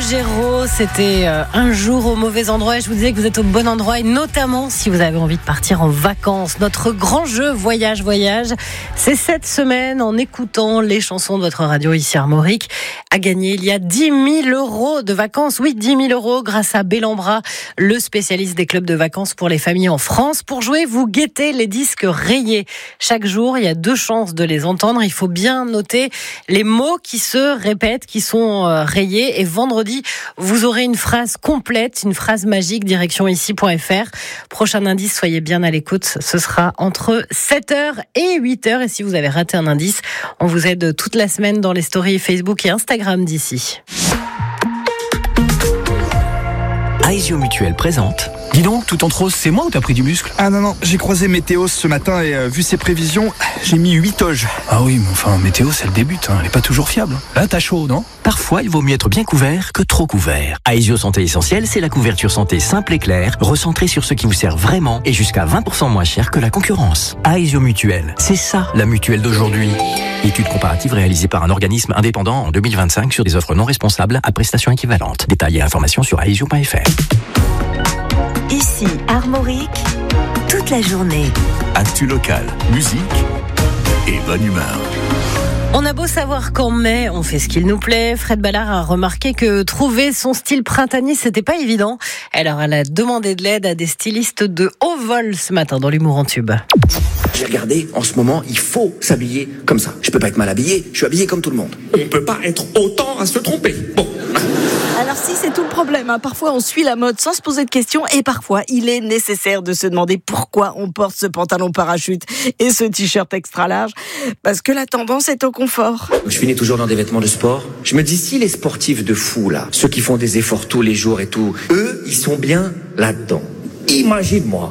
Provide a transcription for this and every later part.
Calogero, c'était un jour au mauvais endroit. Et je vous disais que vous êtes au bon endroit, et notamment si vous avez envie de partir en vacances. Notre grand jeu Voyage, c'est cette semaine en écoutant les chansons de votre radio ici Armorique. À gagner, il y a 10 000 euros de vacances. Oui, 10 000 euros grâce à Bellambra, le spécialiste des clubs de vacances pour les familles en France. Pour jouer, vous guettez les disques rayés. Chaque jour, il y a 2 chances de les entendre. Il faut bien noter les mots qui se répètent, qui sont rayés. Et vendredi, vous aurez une phrase complète, une phrase magique, direction ici.fr. Prochain indice, soyez bien à l'écoute. Ce sera entre 7h et 8h. Et si vous avez raté un indice, on vous aide toute la semaine dans les stories Facebook et Instagram d'ici. Aesio Mutuel présente. Dis donc, tout en rose, c'est moi ou t'as pris du muscle? Ah non, j'ai croisé Météos ce matin et vu ses prévisions, j'ai mis 8 toges. Ah oui, mais enfin, Météos, elle débute, elle est pas toujours fiable. Là, t'as chaud, non? Parfois, il vaut mieux être bien couvert que trop couvert. Aesio Santé Essentielle, c'est la couverture santé simple et claire, recentrée sur ce qui vous sert vraiment et jusqu'à 20% moins cher que la concurrence. Aesio Mutuel, c'est ça, la mutuelle d'aujourd'hui. Étude comparative réalisée par un organisme indépendant en 2025 sur des offres non responsables à prestations équivalentes. Détails et informations sur aesio.fr. Ici, Armorique, toute la journée. Actu locale, musique et bonne humeur. On a beau savoir qu'en mai, on fait ce qu'il nous plaît. Fred Ballard a remarqué que trouver son style printanier, c'était pas évident. Alors, elle a demandé de l'aide à des stylistes de haut vol ce matin dans l'humour en tube. J'ai regardé, en ce moment, il faut s'habiller comme ça. Je peux pas être mal habillé, je suis habillé comme tout le monde. On peut pas être autant à se tromper. Bon. Alors si, c'est tout le problème. Parfois, on suit la mode sans se poser de questions et parfois, il est nécessaire de se demander pourquoi on porte ce pantalon parachute et ce t-shirt extra large. Parce que la tendance est au confort. Je finis toujours dans des vêtements de sport. Je me dis, si les sportifs de fou, là, ceux qui font des efforts tous les jours et tout, eux, ils sont bien là-dedans. Imagine-moi.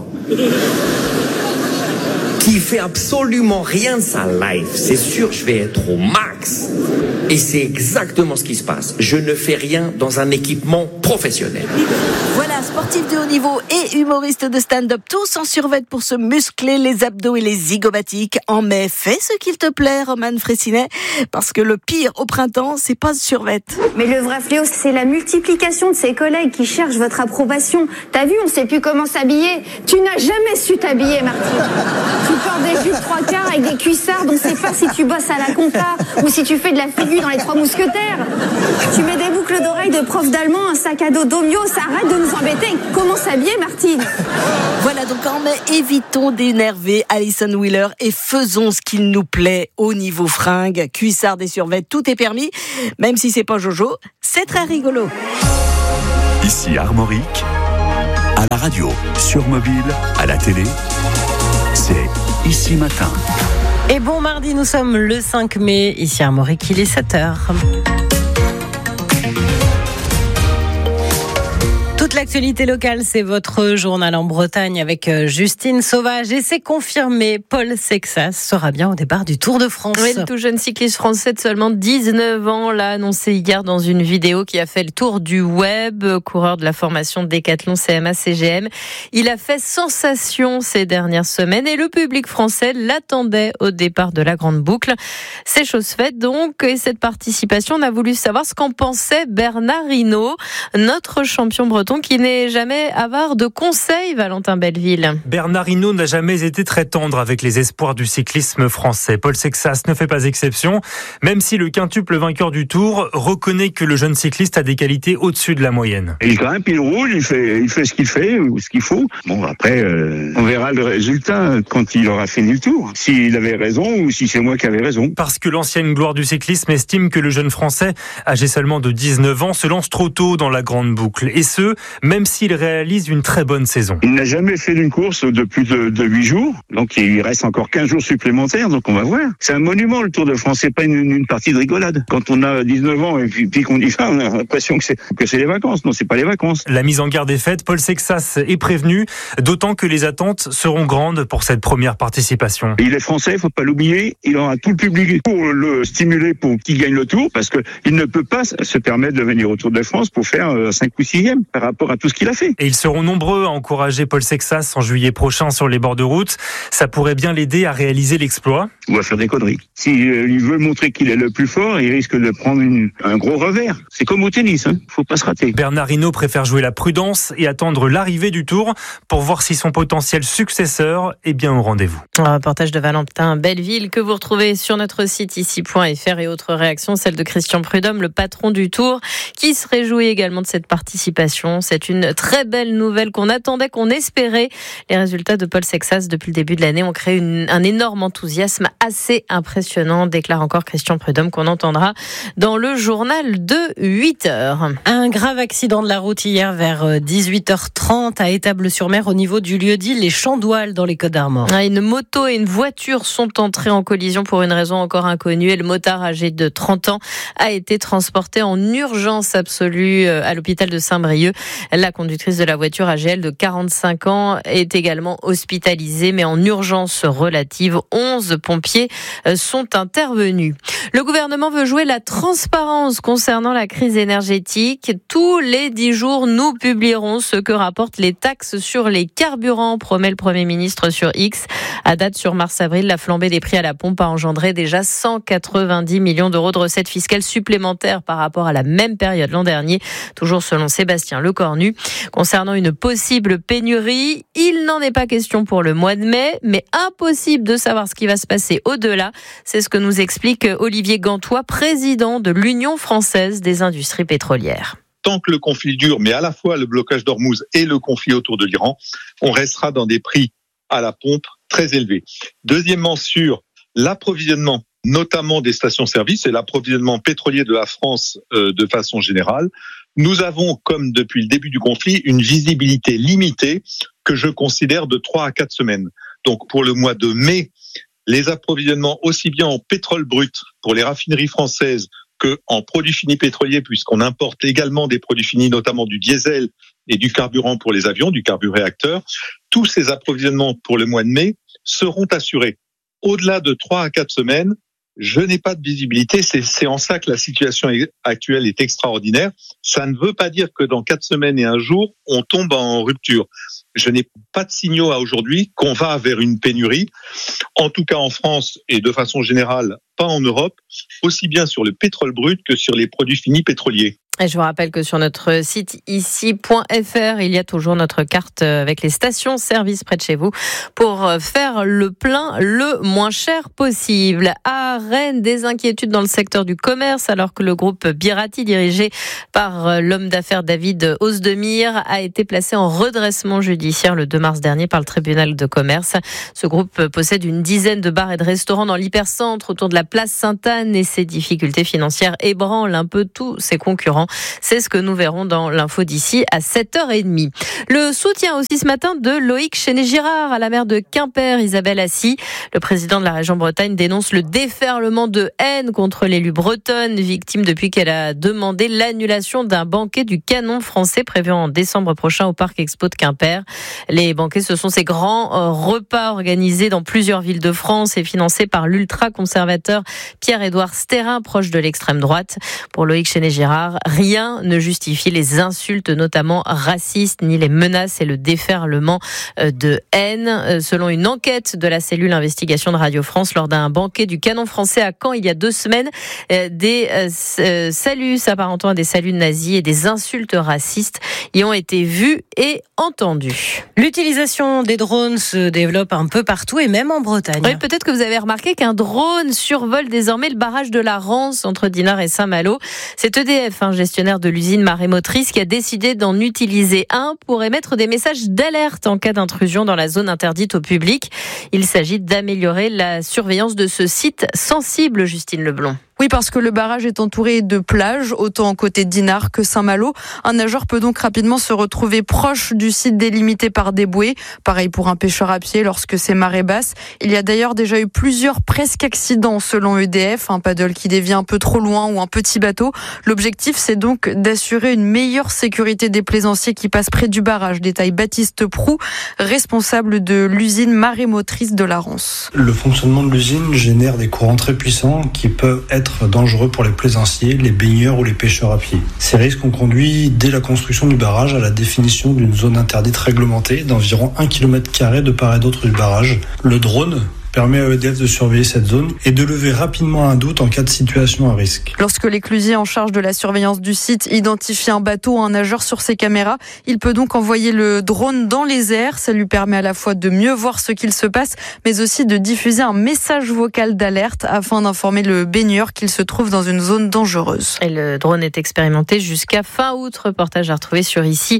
Qui fait absolument rien de sa life. C'est sûr, je vais être au max. Et c'est exactement ce qui se passe. Je ne fais rien dans un équipement professionnel. Voilà, sportif de haut niveau et humoriste de stand-up, tous en survêt pour se muscler les abdos et les zygomatiques. En mai, fais ce qu'il te plaît, Roman Fressinet, parce que le pire au printemps, c'est pas ce survêt. Mais le vrai fléau, c'est la multiplication de ses collègues qui cherchent votre approbation. T'as vu, on sait plus comment s'habiller. Tu n'as jamais su t'habiller, Martine. Tu portes des jupes 3/4 avec des cuissards, on sait pas si tu bosses à la compta ou si tu fais de la figure dans les 3 mousquetaires. Tu mets des boucles d'oreilles de prof d'allemand, un sac à dos d'Omio, ça arrête de nous embêter. Comment s'habiller, Martine? Voilà, donc en mai, évitons d'énerver Alison Wheeler et faisons ce qu'il nous plaît au niveau fringues, cuissards et survêt, tout est permis, même si c'est pas Jojo, c'est très rigolo. Ici Armorique, à la radio, sur mobile, à la télé, c'est Ici Matin. Et bon mardi, nous sommes le 5 mai, ici à Armorique, il est 7h. Toute l'actualité locale, c'est votre journal en Bretagne avec Justine Sauvage. Et c'est confirmé, Paul Sexas sera bien au départ du Tour de France. Oui, le tout jeune cycliste français de seulement 19 ans l'a annoncé hier dans une vidéo qui a fait le tour du web. Coureur de la formation Décathlon CMA-CGM. Il a fait sensation ces dernières semaines et le public français l'attendait au départ de la Grande Boucle. C'est chose faite donc. Et cette participation, on a voulu savoir ce qu'en pensait Bernard Hinault, notre champion breton qui n'est jamais avare de conseils, Valentin Belleville. Bernard Hinault n'a jamais été très tendre avec les espoirs du cyclisme français. Paul Sexas ne fait pas exception, même si le quintuple vainqueur du Tour reconnaît que le jeune cycliste a des qualités au-dessus de la moyenne. Il grimpe, il roule, il fait ce qu'il fait ou ce qu'il faut. Bon, après, on verra le résultat quand il aura fini le Tour. S'il avait raison ou si c'est moi qui avais raison. Parce que l'ancienne gloire du cyclisme estime que le jeune Français, âgé seulement de 19 ans, se lance trop tôt dans la Grande Boucle. Et ce, même s'il réalise une très bonne saison. Il n'a jamais fait d'une course de plus de 8 jours, donc il reste encore 15 jours supplémentaires, donc on va voir. C'est un monument le Tour de France, c'est pas une partie de rigolade. Quand on a 19 ans et puis qu'on dit ça, on a l'impression que c'est les vacances. Non, c'est pas les vacances. La mise en garde est faite, Paul Sexas est prévenu, d'autant que les attentes seront grandes pour cette première participation. Il est français, faut pas l'oublier, il aura tout le public pour le stimuler pour qu'il gagne le Tour, parce que il ne peut pas se permettre de venir au Tour de France pour faire 5 ou 6e par rapport rapport à tout ce qu'il a fait. Et ils seront nombreux à encourager Paul Sexas en juillet prochain sur les bords de route. Ça pourrait bien l'aider à réaliser l'exploit. Ou à faire des conneries. S'il veut montrer qu'il est le plus fort, il risque de prendre un gros revers. C'est comme au tennis, faut pas se rater. Bernard Hinault préfère jouer la prudence et attendre l'arrivée du Tour pour voir si son potentiel successeur est bien au rendez-vous. Un reportage de Valentin Belleville que vous retrouvez sur notre site ici.fr et autres réactions, celle de Christian Prudhomme, le patron du Tour, qui se réjouit également de cette participation. C'est une très belle nouvelle qu'on attendait, qu'on espérait. Les résultats de Paul Sexas depuis le début de l'année ont créé un énorme enthousiasme assez impressionnant, déclare encore Christian Prudhomme, qu'on entendra dans le journal de 8h. Un grave accident de la route hier vers 18h30 à Étable-sur-Mer au niveau du lieu-dit Les Chandouales dans les Côtes-d'Armor. Une moto et une voiture sont entrées en collision pour une raison encore inconnue et le motard âgé de 30 ans a été transporté en urgence absolue à l'hôpital de Saint-Brieuc. La conductrice de la voiture âgée, elle, de 45 ans, est également hospitalisée mais en urgence relative. 11 pompiers sont intervenus. Le gouvernement veut jouer la transparence concernant la crise énergétique. Tous les 10 jours, nous publierons ce que rapportent les taxes sur les carburants, promet le Premier ministre sur X. À date, sur mars-avril, la flambée des prix à la pompe a engendré déjà 190 millions d'euros de recettes fiscales supplémentaires par rapport à la même période l'an dernier. Toujours selon Sébastien Lecornu. Concernant une possible pénurie, il n'en est pas question pour le mois de mai, mais impossible de savoir ce qui va se passer au-delà. C'est ce que nous explique Olivier Gantois, président de l'Union française des industries pétrolières. Tant que le conflit dure, mais à la fois le blocage d'Ormuz et le conflit autour de l'Iran, on restera dans des prix à la pompe très élevés. Deuxièmement, sur l'approvisionnement, notamment des stations-service et l'approvisionnement pétrolier de la France de façon générale, nous avons, comme depuis le début du conflit, une visibilité limitée que je considère de 3 à 4 semaines. Donc pour le mois de mai, les approvisionnements aussi bien en pétrole brut pour les raffineries françaises que en produits finis pétroliers, puisqu'on importe également des produits finis, notamment du diesel et du carburant pour les avions, du carburéacteur, tous ces approvisionnements pour le mois de mai seront assurés. Au-delà de 3 à 4 semaines, je n'ai pas de visibilité. C'est en ça que la situation actuelle est extraordinaire. Ça ne veut pas dire que dans 4 semaines et un jour, on tombe en rupture. Je n'ai pas de signaux à aujourd'hui qu'on va vers une pénurie. En tout cas en France et de façon générale, pas en Europe, aussi bien sur le pétrole brut que sur les produits finis pétroliers. Et je vous rappelle que sur notre site ici.fr, il y a toujours notre carte avec les stations-service près de chez vous pour faire le plein le moins cher possible. À Rennes, des inquiétudes dans le secteur du commerce alors que le groupe Birati, dirigé par l'homme d'affaires David Ozdemir, a été placé en redressement judiciaire le 2 mars dernier par le tribunal de commerce. Ce groupe possède une dizaine de bars et de restaurants dans l'hypercentre autour de la place Sainte-Anne et ses difficultés financières ébranlent un peu tous ses concurrents. C'est ce que nous verrons dans l'info d'ici à 7h30. Le soutien aussi ce matin de Loïc Chenet-Girard à la maire de Quimper, Isabelle Assy. Le président de la région Bretagne dénonce le déferlement de haine contre l'élu bretonne, victime depuis qu'elle a demandé l'annulation d'un banquet du Canon français prévu en décembre prochain au Parc Expo de Quimper. Les banquets, ce sont ces grands repas organisés dans plusieurs villes de France et financés par l'ultra-conservateur Pierre-Édouard Stérin, proche de l'extrême droite. Pour Loïc Chenet-Girard, rien ne justifie les insultes, notamment racistes, ni les menaces et le déferlement de haine. Selon une enquête de la cellule investigation de Radio France, lors d'un banquet du Canon français à Caen il y a 2 semaines, des saluts s'apparentant à des saluts nazis et des insultes racistes y ont été vus et entendus. L'utilisation des drones se développe un peu partout et même en Bretagne. Oui, peut-être que vous avez remarqué qu'un drone survole désormais le barrage de la Rance entre Dinard et Saint-Malo. C'est EDF, gestionnaire de l'usine marémotrice, qui a décidé d'en utiliser un pour émettre des messages d'alerte en cas d'intrusion dans la zone interdite au public. Il s'agit d'améliorer la surveillance de ce site sensible, Justine Leblond. Oui, parce que le barrage est entouré de plages, autant côté de Dinard que Saint-Malo. Un nageur peut donc rapidement se retrouver proche du site délimité par des bouées. Pareil pour un pêcheur à pied lorsque c'est marée basse. Il y a d'ailleurs déjà eu plusieurs presque accidents selon EDF. Un paddle qui dévie un peu trop loin ou un petit bateau. L'objectif, c'est donc d'assurer une meilleure sécurité des plaisanciers qui passent près du barrage. Détaille Baptiste Proux, responsable de l'usine marémotrice de la Rance. Le fonctionnement de l'usine génère des courants très puissants qui peuvent être être dangereux pour les plaisanciers, les baigneurs ou les pêcheurs à pied. Ces risques ont conduit, dès la construction du barrage, à la définition d'une zone interdite réglementée d'environ 1 km² de part et d'autre du barrage. Le drone permet à EDF de surveiller cette zone et de lever rapidement un doute en cas de situation à risque. Lorsque l'éclusier en charge de la surveillance du site identifie un bateau ou un nageur sur ses caméras, il peut donc envoyer le drone dans les airs. Ça lui permet à la fois de mieux voir ce qu'il se passe, mais aussi de diffuser un message vocal d'alerte afin d'informer le baigneur qu'il se trouve dans une zone dangereuse. Et le drone est expérimenté jusqu'à fin août. Reportage à retrouver sur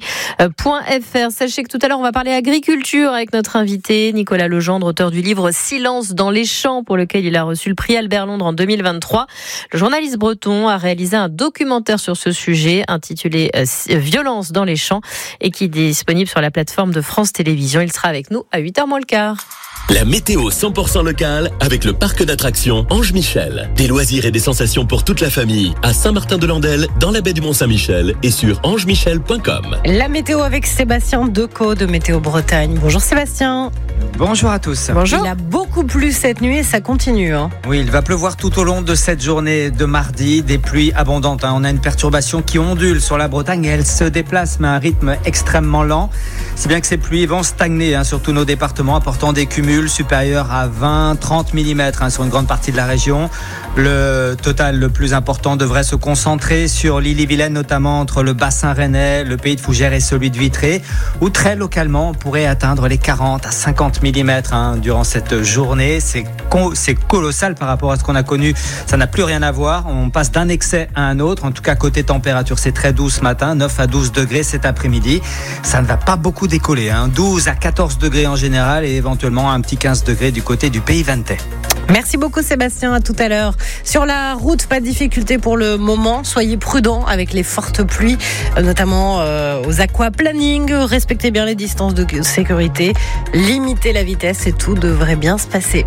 ici.fr. Sachez que tout à l'heure, on va parler agriculture avec notre invité Nicolas Legendre, auteur du livre Silence dans les champs, pour lequel il a reçu le prix Albert Londres en 2023. Le journaliste breton a réalisé un documentaire sur ce sujet intitulé Violence dans les champs et qui est disponible sur la plateforme de France Télévisions. Il sera avec nous à 8h moins le quart. La météo 100% locale avec le parc d'attractions Ange Michel. Des loisirs et des sensations pour toute la famille à Saint-Martin-de-Landelle, dans la baie du Mont-Saint-Michel et sur angemichel.com. La météo avec Sébastien Decaux de Météo Bretagne. Bonjour Sébastien. Bonjour à tous. Bonjour. Il a beaucoup plu cette nuit et ça continue. Oui, il va pleuvoir tout au long de cette journée de mardi. Des pluies abondantes. On a une perturbation qui ondule sur la Bretagne et elle se déplace mais à un rythme extrêmement lent. Si bien que ces pluies vont stagner sur tous nos départements, apportant des cumuls supérieurs à 20-30 mm sur une grande partie de la région. Le total le plus important devrait se concentrer sur l'Ille-et-Vilaine, notamment entre le bassin rennais, le pays de Fougères et celui de Vitré, où très localement on pourrait atteindre les 40 à 50 mm durant cette journée. C'est colossal par rapport à ce qu'on a connu. Ça n'a plus rien à voir. On passe d'un excès à un autre. En tout cas, côté température, c'est très doux ce matin, 9 à 12 degrés cet après-midi. Ça ne va pas beaucoup décoller. 12 à 14 degrés en général et éventuellement un petit 15 degrés du côté du pays ventais. Merci beaucoup Sébastien, à tout à l'heure. Sur la route, pas de difficulté pour le moment. Soyez prudents avec les fortes pluies, notamment aux aquaplaning. Respectez bien les distances de sécurité. Limitez la vitesse et tout devrait bien se passer.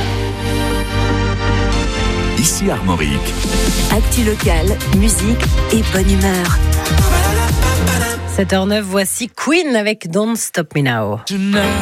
Ici Armorique. Actu locale, musique et bonne humeur. 7h09, voici Queen avec Don't Stop Me Now.